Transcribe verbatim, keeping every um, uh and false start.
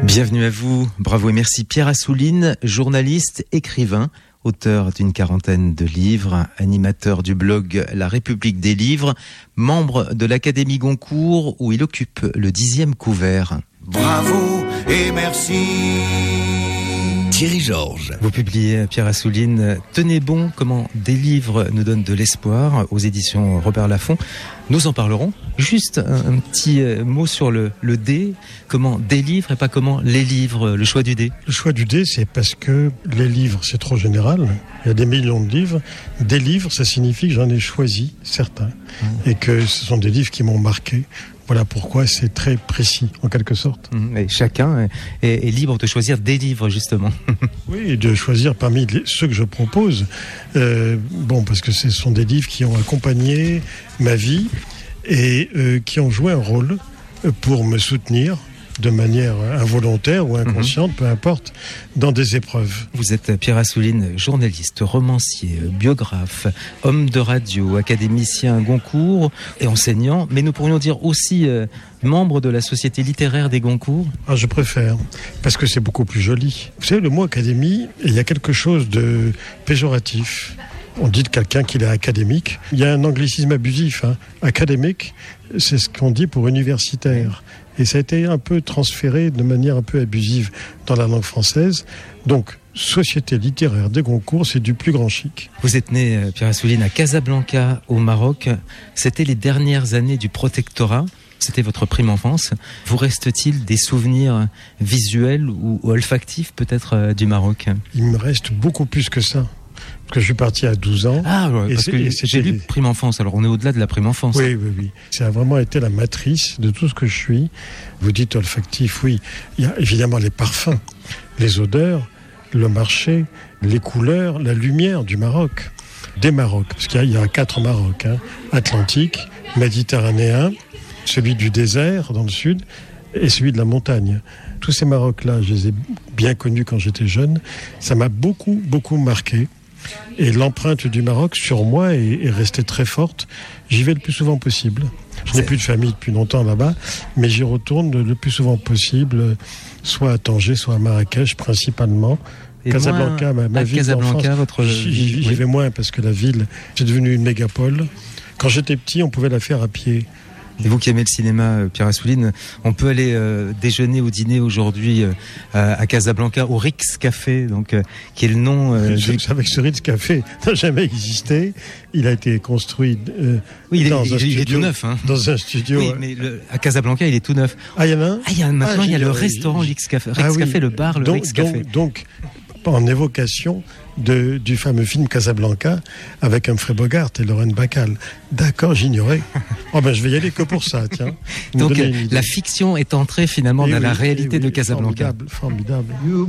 Bienvenue à vous, bravo et merci. Pierre Assouline, journaliste, écrivain, auteur d'une quarantaine de livres, animateur du blog La République des livres, membre de l'Académie Goncourt où il occupe le dixième couvert. Bravo et merci. Thierry Georges. Vous publiez, Pierre Assouline, Tenez bon, comment des livres nous donnent de l'espoir, aux éditions Robert Laffont. Nous en parlerons. Juste un, un petit mot sur le, le D. Comment des livres et pas comment les livres, le choix du D. Le choix du D, c'est parce que les livres, c'est trop général. Il y a des millions de livres. Des livres, ça signifie que j'en ai choisi certains. Mmh. Et que ce sont des livres qui m'ont marqué. Voilà pourquoi c'est très précis, en quelque sorte. Et chacun est, est libre de choisir des livres, justement. Oui, et de choisir parmi les, ceux que je propose. Euh, bon, parce que ce sont des livres qui ont accompagné ma vie et euh, qui ont joué un rôle pour me soutenir de manière involontaire ou inconsciente, mmh. peu importe, dans des épreuves. Vous êtes Pierre Assouline, journaliste, romancier, biographe, homme de radio, académicien Goncourt et enseignant, mais nous pourrions dire aussi euh, membre de la Société littéraire des Goncourt. Ah, je préfère, parce que c'est beaucoup plus joli. Vous savez, le mot académie, il y a quelque chose de péjoratif. On dit de quelqu'un qu'il est académique. Il y a un anglicisme abusif. Hein. Académique, c'est ce qu'on dit pour universitaire. Et ça a été un peu transféré de manière un peu abusive dans la langue française. Donc, Société littéraire des Goncourt, c'est du plus grand chic. Vous êtes né, Pierre Assouline, à Casablanca, au Maroc. C'était les dernières années du protectorat. C'était votre prime enfance. Vous reste-t-il des souvenirs visuels ou olfactifs, peut-être, du Maroc ? Il me reste beaucoup plus que ça. Parce que je suis parti à douze ans. Ah, ouais, parce que j'ai lu prime enfance, alors on est au-delà de la prime enfance. Oui, oui, oui. Ça a vraiment été la matrice de tout ce que je suis. Vous dites olfactif, oui. Il y a évidemment les parfums, les odeurs, le marché, les couleurs, la lumière du Maroc. Des Marocs, parce qu'il y a, il y a quatre Marocs, hein. Atlantique, méditerranéen, celui du désert dans le sud et celui de la montagne. Tous ces Marocs-là, je les ai bien connus quand j'étais jeune. Ça m'a beaucoup, beaucoup marqué. Et l'empreinte du Maroc sur moi est, est restée très forte. J'y vais le plus souvent possible. Je n'ai plus de famille depuis longtemps là-bas, mais j'y retourne le plus souvent possible, soit à Tanger, soit à Marrakech principalement. Et Casablanca, ma, ma ville Casablanca, d'enfance, votre... j'y, j'y oui. vais moins parce que la ville, c'est devenu une mégapole. Quand j'étais petit, on pouvait la faire à pied. Et vous qui aimez le cinéma, Pierre Assouline, on peut aller euh, déjeuner ou dîner aujourd'hui euh, à Casablanca au Ritz Café, donc euh, qui est le nom. Euh, je, du... Avec ce Ritz Café n'a jamais existé. Il a été construit euh, oui, il est, dans il, un il studio. est tout neuf. Hein. Dans un studio. Oui, mais le, à Casablanca, il est tout neuf. Ah, il y en a un. Ah, il y a maintenant, ah, il y a le euh, restaurant Ritz Café, Ritz ah, Café, oui. le bar, le donc, Ritz Café. Donc, donc, en évocation de, du fameux film Casablanca avec Humphrey Bogart et Lorraine Bacall. D'accord, j'ignorais. Oh ben je vais y aller que pour ça, tiens. Donc la fiction est entrée finalement et dans oui, la réalité oui, de Casablanca. Formidable, formidable.